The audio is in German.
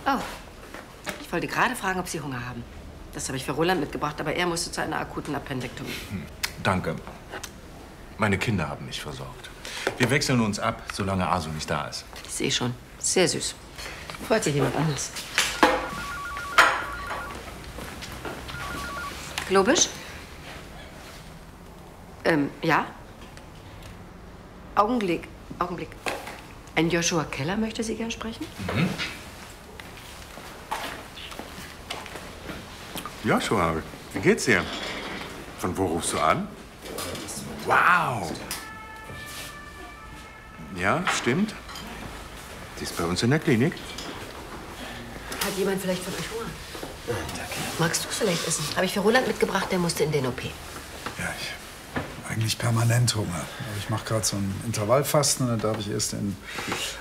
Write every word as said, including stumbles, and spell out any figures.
Oh, ich wollte gerade fragen, ob Sie Hunger haben. Das habe ich für Roland mitgebracht, aber er musste zu einer akuten Appendektomie. Hm, danke. Meine Kinder haben mich versorgt. Wir wechseln uns ab, solange Asu nicht da ist. Ich sehe schon. Sehr süß. Freut sich jemand anders. Globisch? Ähm, ja? Augenblick, Augenblick. Ein Joshua Keller möchte Sie gern sprechen? Mhm. Joshua, wie geht's dir? Von wo rufst du an? Wow! Ja, stimmt. Sie ist bei uns in der Klinik. Hat jemand vielleicht von euch Hunger? Nein, danke. Magst du es vielleicht essen? Habe ich für Roland mitgebracht, der musste in den O P. Ja, ich habe eigentlich permanent Hunger. Aber ich mache gerade so ein Intervallfasten und dann darf ich erst in